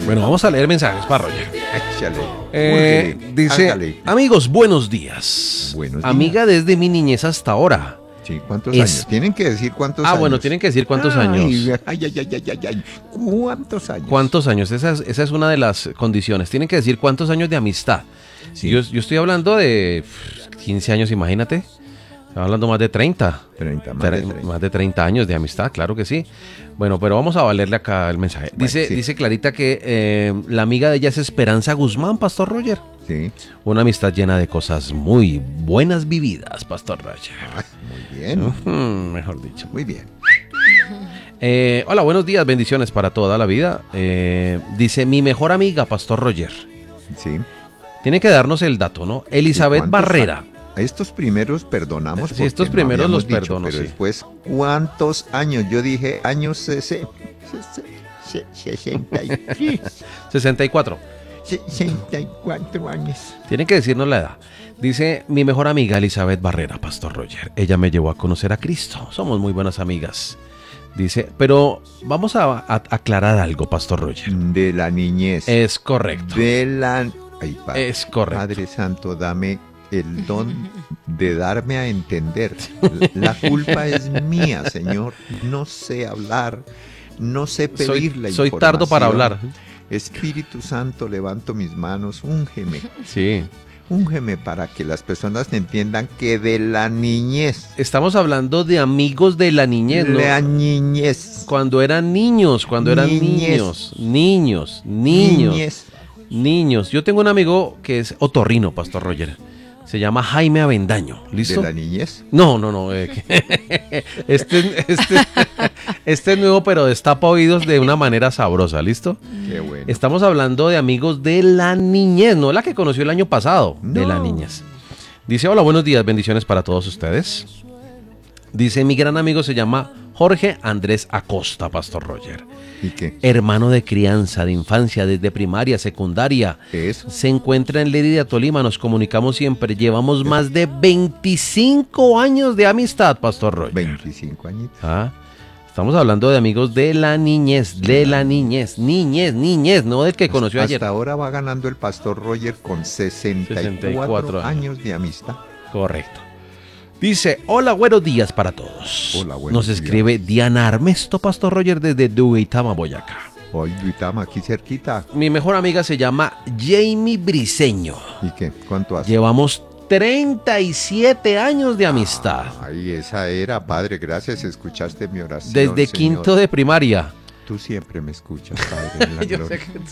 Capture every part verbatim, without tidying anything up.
Bueno, vamos a leer mensajes para Roger. Échale. Eh, Úrgele, dice, hágale. amigos, buenos días. Buenos días. Amiga desde mi niñez hasta ahora. Sí, ¿cuántos Es- años? Tienen que decir cuántos Ah, años. bueno, tienen que decir cuántos Ay, años. Ay, ay, ay, ay, ay, ay. ¿Cuántos años? ¿Cuántos años? Esa es, esa es una de las condiciones. Tienen que decir cuántos años de amistad. Sí. Yo, yo estoy hablando de pff, quince años, imagínate. Estoy hablando más de treinta. treinta, más de Tre- treinta. más de treinta años de amistad, claro que sí. Bueno, pero vamos a valerle acá el mensaje. Bueno, Dice, sí. dice Clarita que eh, la amiga de ella es Esperanza Guzmán, Pastor Roger. Sí. Una amistad llena de cosas muy buenas vividas, Pastor Roger. Ay, muy bien. Ujú, mejor dicho. Muy bien. Eh, hola, buenos días, bendiciones para toda la vida. Eh, dice, mi mejor amiga, Pastor Roger. Sí. Tiene que darnos el dato, ¿no? Elizabeth ¿Cuántos Barrera. a- A estos primeros perdonamos. Sí, porque estos no primeros habíamos los dicho, perdono, Pero sí. después, ¿cuántos años? Yo dije años sesenta. sesenta y sesenta y cuatro. sesenta y cuatro años. Tienen que decirnos la edad. Dice, mi mejor amiga Elizabeth Barrera, Pastor Roger. Ella me llevó a conocer a Cristo. Somos muy buenas amigas. Dice, pero vamos a, a- aclarar algo, Pastor Roger. De la niñez. Es correcto. De la... Ay, padre. Es correcto. Padre Santo, dame el don de darme a entender. La culpa es mía, Señor. No sé hablar, no sé pedir Soy, la soy información. tardo para hablar. Espíritu Santo, levanto mis manos, úngeme, Sí. úngeme para que las personas entiendan que de la niñez, Estamos hablando de amigos de la niñez, ¿no? la niñez, Cuando eran niños, cuando eran Niñez. niños, niños, niños, niñez. niños. Yo tengo un amigo que es otorrino, Pastor Roger. Se llama Jaime Avendaño. ¿Listo? De la niñez. No, no, no. eh, que- este, este, este es nuevo, pero destapa oídos de una manera sabrosa. ¿Listo? Qué bueno. Estamos hablando de amigos de la niñez, no la que conoció el año pasado, de No. la niñez. Dice, hola, buenos días, bendiciones para todos ustedes. Dice, mi gran amigo se llama Jorge Andrés Acosta, Pastor Roger. ¿Y qué? Hermano de crianza, de infancia, desde primaria, secundaria. Eso. Se encuentra en Lérida, Tolima, nos comunicamos siempre. Llevamos más de veinticinco años de amistad, Pastor Roger. veinticinco añitos. Ah, estamos hablando de amigos de la niñez, de la niñez, niñez, niñez, no del que conoció Hasta ayer. ahora va ganando el pastor Roger con sesenta y sesenta y cuatro cuatro años de amistad. Correcto. Dice, hola, buenos días para todos. Hola, buenos Nos escribe Diana Armesto, Pastor Roger, desde Duitama, Boyacá. Hoy Duitama, aquí cerquita. Mi mejor amiga se llama Jamie Briseño. ¿Y qué? ¿Cuánto hace? Llevamos treinta y siete años de amistad. Ay, esa era, Padre, gracias, escuchaste mi oración. Desde Señor. quinto de primaria. Tú siempre me escuchas, Padre, en la Yo gloria. sé que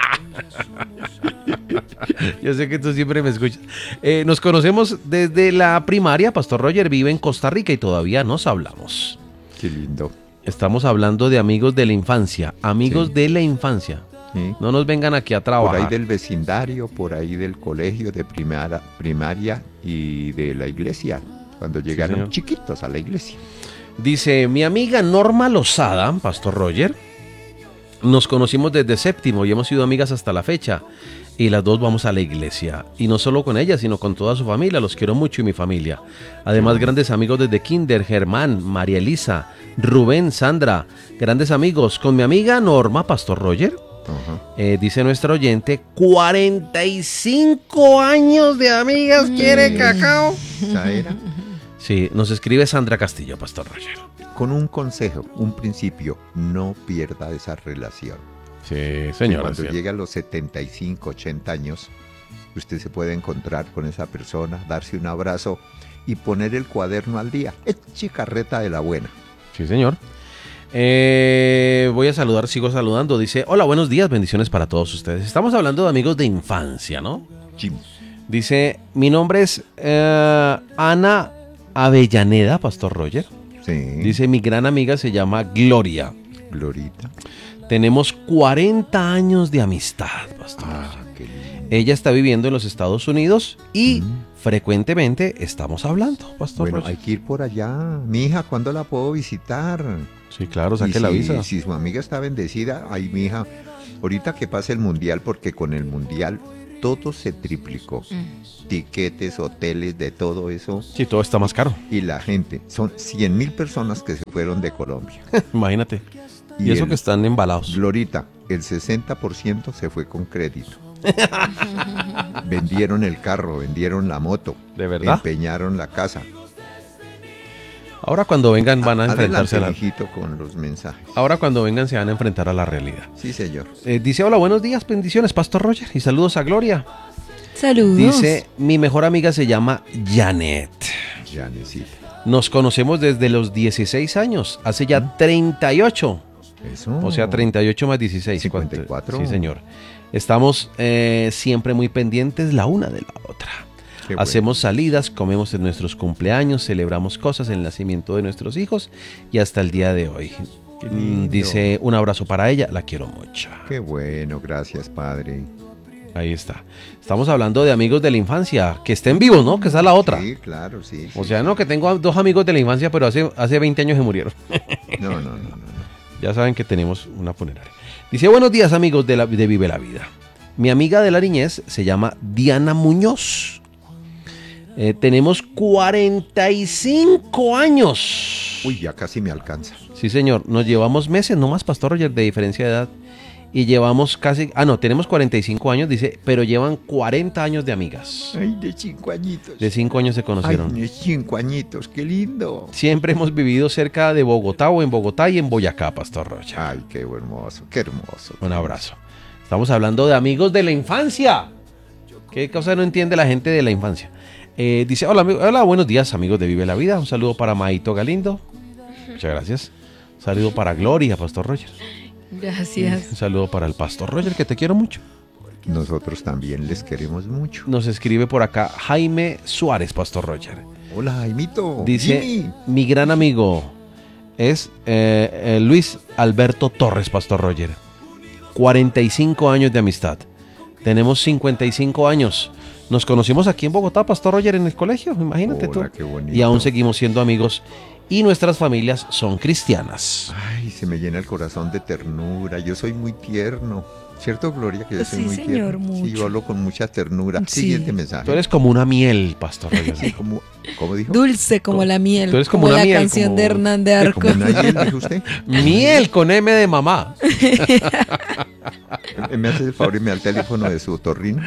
Yo sé que tú siempre me escuchas. Eh, nos conocemos desde la primaria. Pastor Roger vive en Costa Rica y todavía nos hablamos. Qué lindo. Estamos hablando de amigos de la infancia. Amigos Sí. de la infancia. ¿Sí? No nos vengan aquí a Por trabajar. ahí del vecindario, por ahí del colegio de primara, primaria y de la iglesia, cuando llegaron señor. chiquitos a la iglesia. Dice, mi amiga Norma Lozada, Pastor Roger, nos conocimos desde séptimo y hemos sido amigas hasta la fecha. Y las dos vamos a la iglesia. Y no solo con ella, sino con toda su familia. Los quiero mucho y mi familia. Además, grandes amigos desde Kinder, Germán, María Elisa, Rubén, Sandra. Grandes amigos. Con mi amiga Norma, Pastor Roger, Ajá. eh, dice nuestra oyente, cuarenta y cinco años de amigas quiere cacao. Esa era. Sí, nos escribe Sandra Castillo, Pastor Roger. Con un consejo, un principio, no pierda esa relación. Sí, Que señora. cuando llegue a los setenta y cinco, ochenta años, usted se puede encontrar con esa persona, darse un abrazo y poner el cuaderno al día. Eche carreta de la buena. Sí, señor. Eh, voy a saludar, sigo saludando. Dice, hola, buenos días, bendiciones para todos ustedes. Estamos hablando de amigos de infancia, ¿no? Jim. Dice, mi nombre es eh, Ana Avellaneda, Pastor Roger. Sí. Dice, mi gran amiga se llama Gloria. Glorita. Tenemos cuarenta años de amistad, Pastor. Ah, qué lindo. Ella está viviendo en los Estados Unidos y Mm. frecuentemente estamos hablando, Pastor Bueno, Roger. hay que ir por allá. Mi hija, ¿cuándo la puedo visitar? Sí, claro, Y saque la si- visa. Si su amiga está bendecida, ay, mi hija, ahorita que pase el mundial, porque con el mundial todo se triplicó. Tiquetes, hoteles, de todo eso. Sí, todo está más caro. Y la gente, son cien mil personas que se fueron de Colombia. Imagínate. Y, eso el- que están embalados. Glorita, el sesenta por ciento se fue con crédito. Vendieron el carro, vendieron la moto. ¿De verdad? Empeñaron la casa. Ahora cuando vengan van a enfrentarse a la... Adelante, hijito, con los mensajes. Ahora cuando vengan se van a enfrentar a la realidad. Sí, señor. Eh, dice, hola, buenos días, bendiciones, Pastor Roger, y saludos a Gloria. Saludos. Dice, mi mejor amiga se llama Janet. Janecita. Nos conocemos desde los dieciséis años, hace ya treinta y ocho. Eso. O sea, treinta y ocho más dieciséis. cincuenta y cuatro. Sí, señor. Estamos eh, siempre muy pendientes la una de la otra. Qué bueno. Hacemos salidas, comemos en nuestros cumpleaños, celebramos cosas, el nacimiento de nuestros hijos y hasta el día de hoy. Qué Mm, lindo. Dice, un abrazo para ella, la quiero mucho. Qué bueno, gracias, padre. Ahí está. Estamos hablando de amigos de la infancia, que estén vivos, ¿no? Que esa es la otra. Sí, claro, sí. sí. O sea, no, que tengo a- dos amigos de la infancia, pero hace, hace veinte años se murieron. No, no, no, no. no. Ya saben que tenemos una funeraria. Dice, buenos días amigos de, la, de Vive la Vida. Mi amiga de la niñez se llama Diana Muñoz. Eh, tenemos cuarenta y cinco años. Uy, ya casi me alcanza. Sí, señor. Nos llevamos meses, no más, Pastor Roger, de diferencia de edad. Y llevamos casi... Ah, no, tenemos cuarenta y cinco años, dice, pero llevan cuarenta años de amigas. Ay, de cinco añitos. De cinco años se conocieron. Ay, de cinco añitos, qué lindo. Siempre hemos vivido cerca de Bogotá o en Bogotá y en Boyacá, Pastor Roger. Ay, qué hermoso, qué hermoso. Un abrazo. Estamos hablando de amigos de la infancia. ¿Qué cosa no entiende la gente de la infancia? Eh, dice, hola, amigo- hola, buenos días amigos de Vive la Vida. Un saludo para Maito Galindo. Muchas gracias. Un saludo para Gloria, Pastor Roger. Gracias. Un saludo para el Pastor Roger, que te quiero mucho. Nosotros también les queremos mucho. Nos escribe por acá Jaime Suárez, Pastor Roger. Hola, Jaimito. Dice, Jimmy. mi gran amigo es eh, eh, Luis Alberto Torres, Pastor Roger. cuarenta y cinco años de amistad. Tenemos cincuenta y cinco años. Nos conocimos aquí en Bogotá, Pastor Roger, en el colegio, imagínate Hola, tú. qué bonito. Y aún seguimos siendo amigos y nuestras familias son cristianas. Ay, se me llena el corazón de ternura. Yo soy muy tierno. ¿Cierto, Gloria? Que yo soy Sí, muy señor, tierno. mucho. Sí, yo hablo con mucha ternura. Sí. Siguiente mensaje. Tú eres como una miel, Pastor Roger. Sí, como, ¿cómo dijo? Dulce como la miel. Tú eres como una la miel, canción como- de Hernán de Arco. Como una hiel, dijo usted. Miel con M de mamá. Me hace el favor y me da el teléfono de su otorrino.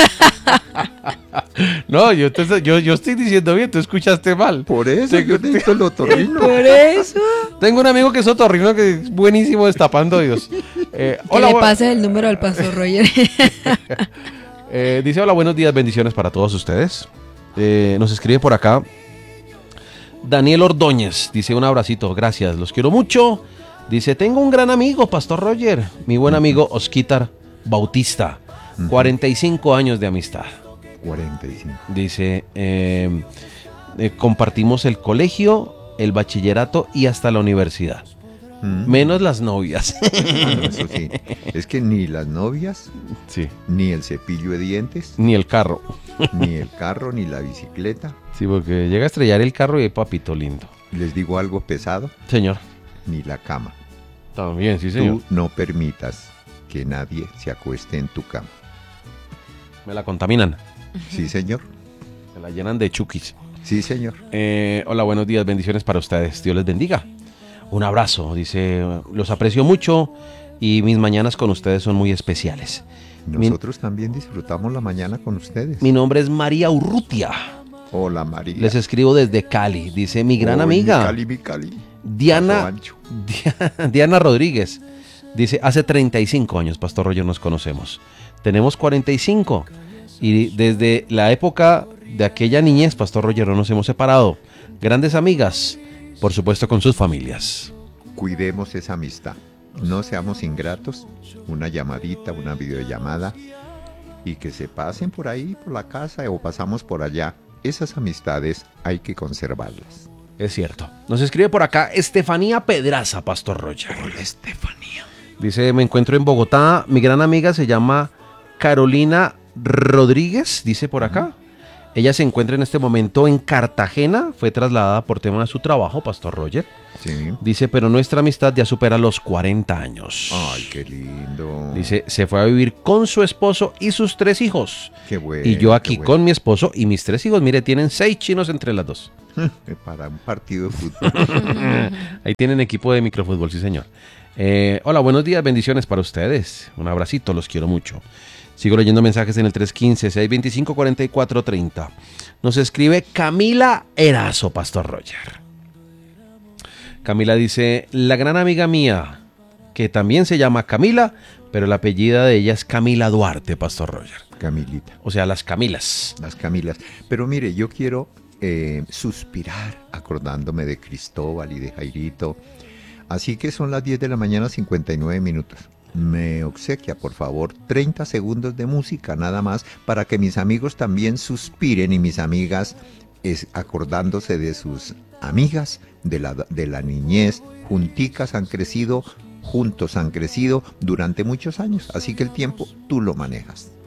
No, yo, te- yo, yo estoy diciendo bien, tú escuchaste mal. Por eso Te- yo necesito el otorrino. Por eso. Tengo un amigo que es otorrino que es buenísimo destapando Dios. Eh, Que hola, le bu- pase el número al Pastor Roger. eh, dice, hola, buenos días, bendiciones para todos ustedes. Eh, nos escribe por acá Daniel Ordóñez. Dice, un abracito, gracias, los quiero mucho. Dice, tengo un gran amigo, Pastor Roger. Mi buen amigo Osquitar Bautista. cuarenta y cinco años de amistad. cuarenta y cinco. Dice, eh, eh, compartimos el colegio, el bachillerato y hasta la universidad. Mm. Menos las novias. Ah, no, eso sí. Es que ni las novias, Sí. ni el cepillo de dientes, Ni el carro. ni el carro, ni la bicicleta. Sí, porque llega a estrellar el carro y hay papito lindo. Les digo algo pesado, Señor. ni la cama. También, sí, señor. Tú no permitas que nadie se acueste en tu cama. Me la contaminan. Sí, señor. Me la llenan de chukis. Sí, señor. Eh, hola, buenos días, bendiciones para ustedes. Dios les bendiga. Un abrazo. Dice, los aprecio mucho y mis mañanas con ustedes son muy especiales. Mi- Nosotros también disfrutamos la mañana con ustedes. Mi nombre es María Urrutia. Hola, María. Les escribo desde Cali. Dice mi gran Oy, amiga. Mi Cali, mi Cali. Paso Diana, ancho. Dia- Diana Rodríguez. Dice, hace treinta y cinco años, Pastor Roger, nos conocemos. Tenemos cuarenta y cinco. Y desde la época de aquella niñez, Pastor Roger, no nos hemos separado. Grandes amigas, por supuesto con sus familias. Cuidemos esa amistad. No seamos ingratos. Una llamadita, una videollamada. Y que se pasen por ahí, por la casa, o pasamos por allá. Esas amistades hay que conservarlas. Es cierto. Nos escribe por acá Estefanía Pedraza, Pastor Roger. Hola, Estefanía. Dice, me encuentro en Bogotá. Mi gran amiga se llama Carolina Rodríguez, dice por acá. Ella se encuentra en este momento en Cartagena. Fue trasladada por tema de su trabajo, Pastor Roger. Sí. Dice, pero nuestra amistad ya supera los cuarenta años. Ay, qué lindo. Dice, se fue a vivir con su esposo y sus tres hijos. Qué bueno. Y yo aquí qué con mi esposo y mis tres hijos. Mire, tienen seis chinos entre las dos. bueno. Para un partido de fútbol. Ahí tienen equipo de microfútbol, sí señor. Eh, hola, buenos días, bendiciones para ustedes. Un abracito, los quiero mucho. Sigo leyendo mensajes en el tres uno cinco, seis dos cinco, cuatro cuatro tres cero. Nos escribe Camila Erazo, Pastor Roger. Camila dice, la gran amiga mía, que también se llama Camila, pero el apellido de ella es Camila Duarte, Pastor Roger. Camilita. O sea, las Camilas. Las Camilas. Pero mire, yo quiero eh, suspirar acordándome de Cristóbal y de Jairito. Así que son las diez de la mañana, cincuenta y nueve minutos. Me obsequia, por favor, treinta segundos de música nada más para que mis amigos también suspiren y mis amigas es, acordándose de sus amigas de la, de la niñez. Junticas han crecido, juntos han crecido durante muchos años. Así que el tiempo tú lo manejas.